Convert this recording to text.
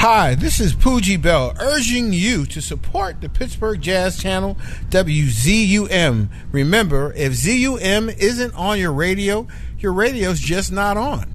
Hi, this is Poogie Bell urging you to support the Pittsburgh Jazz Channel, WZUM. Remember, if ZUM isn't on your radio's just not on.